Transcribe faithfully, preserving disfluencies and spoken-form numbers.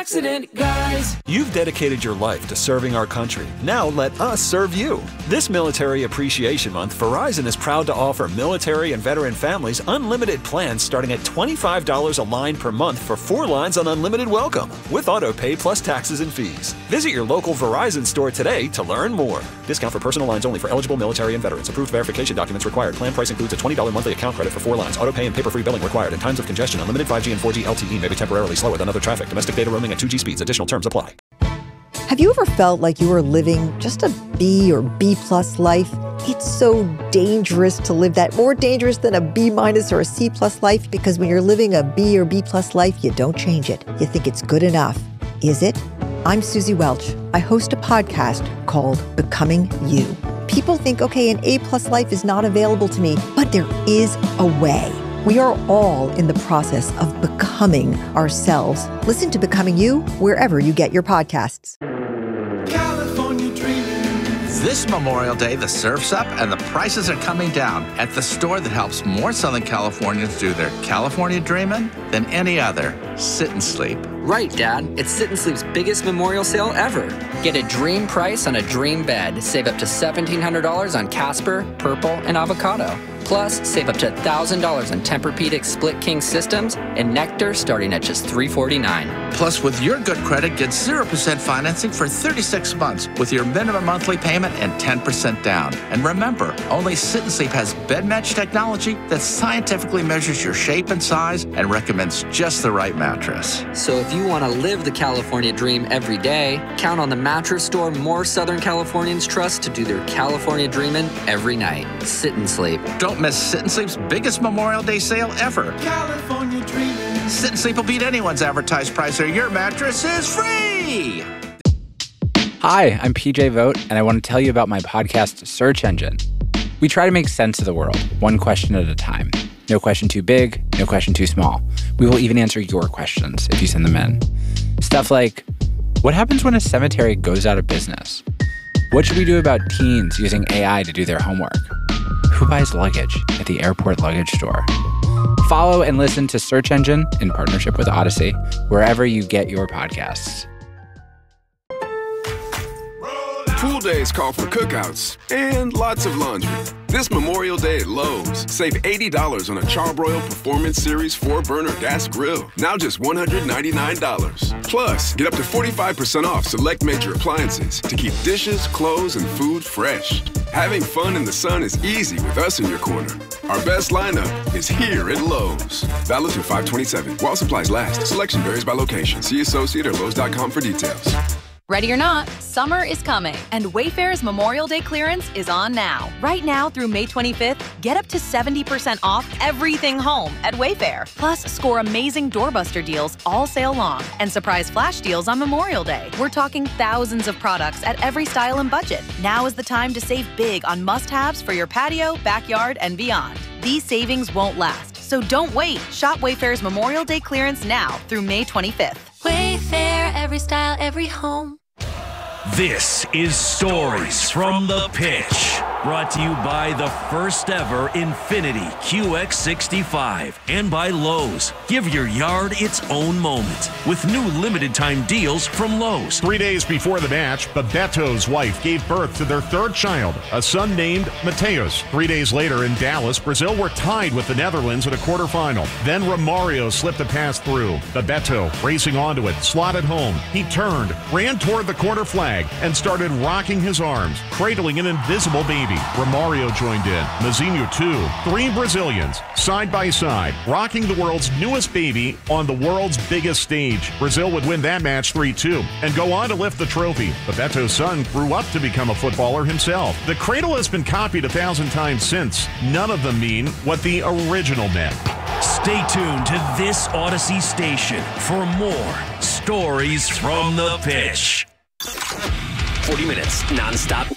accident, guys. You've dedicated your life to serving our country. Now let us serve you. This Military Appreciation Month, Verizon is proud to offer military and veteran families unlimited plans starting at twenty-five dollars a line per month for four lines on Unlimited Welcome, with auto pay plus taxes and fees. Visit your local Verizon store today to learn more. Discount for personal lines only for eligible military and veterans. Approved verification documents required. Plan price includes a twenty dollars monthly account credit for four lines. Auto pay and paper-free billing required. In times of congestion, unlimited five G and four G L T E may be temporarily slower than other traffic. Domestic data roaming at two G speeds. Additional terms apply. Have you ever felt like you were living just a B or B plus life? It's so dangerous to live that, more dangerous than a B minus or a C plus life, because when you're living a B or B plus life, you don't change it. You think it's good enough. Is it? I'm Susie Welch. I host a podcast called Becoming You. People think, okay, an A plus life is not available to me, but there is a way. We are all in the process of becoming ourselves. Listen to Becoming You wherever you get your podcasts. California Dreaming. This Memorial Day, the surf's up and the prices are coming down at the store that helps more Southern Californians do their California dreaming than any other, Sit and Sleep. Right, Dad. It's Sit and Sleep's biggest memorial sale ever. Get a dream price on a dream bed. Save up to seventeen hundred dollars on Casper, Purple, and Avocado. Plus, save up to one thousand dollars on Tempur-Pedic Split King systems and Nectar starting at just three hundred forty-nine dollars. Plus, with your good credit, get zero percent financing for thirty-six months with your minimum monthly payment and ten percent down. And remember, only Sit and Sleep has bed match technology that scientifically measures your shape and size and recommends just the right mattress. So if you want to live the California dream every day, count on the mattress store more Southern Californians trust to do their California dreaming every night. Sit and Sleep. Don't miss Sit and Sleep's biggest Memorial Day sale ever. California Dreaming. Sit and Sleep will beat anyone's advertised price, or your mattress is free. Hi, I'm P J Vogt, and I want to tell you about my podcast, Search Engine. We try to make sense of the world, one question at a time. No question too big, no question too small. We will even answer your questions if you send them in. Stuff like, what happens when a cemetery goes out of business? What should we do about teens using A I to do their homework? Who buys luggage at the airport luggage store? Follow and listen to Search Engine in partnership with Odyssey, wherever you get your podcasts. Pool days call for cookouts and lots of laundry. This Memorial Day at Lowe's, save eighty dollars on a Charbroil Performance Series four burner gas grill. Now just one hundred ninety-nine dollars. Plus, get up to forty-five percent off select major appliances to keep dishes, clothes, and food fresh. Having fun in the sun is easy with us in your corner. Our best lineup is here at Lowe's. Valid through five twenty-seven. While supplies last. Selection varies by location. See associate or lowes dot com for details. Ready or not, summer is coming, and Wayfair's Memorial Day clearance is on now. Right now through May twenty-fifth, get up to seventy percent off everything home at Wayfair. Plus, score amazing doorbuster deals all sale long and surprise flash deals on Memorial Day. We're talking thousands of products at every style and budget. Now is the time to save big on must-haves for your patio, backyard, and beyond. These savings won't last, so don't wait. Shop Wayfair's Memorial Day clearance now through May twenty-fifth. Wayfair, every style, every home. This is Stories from the Pitch, brought to you by the first ever Infiniti Q X sixty-five and by Lowe's. Give your yard its own moment with new limited time deals from Lowe's. Three days before the match, Bebeto's wife gave birth to their third child, a son named Mateus. Three days later in Dallas, Brazil were tied with the Netherlands in a quarterfinal. Then Romario slipped a pass through. Bebeto, racing onto it, slotted home. He turned, ran toward the corner flag, and started rocking his arms, cradling an invisible baby. Romario joined in. Mazinho too. Three Brazilians, side by side, rocking the world's newest baby on the world's biggest stage. Brazil would win that match three two and go on to lift the trophy. Bebeto's son grew up to become a footballer himself. The cradle has been copied a thousand times since. None of them mean what the original meant. Stay tuned to this Odyssey station for more Stories from the Pitch. forty minutes non-stop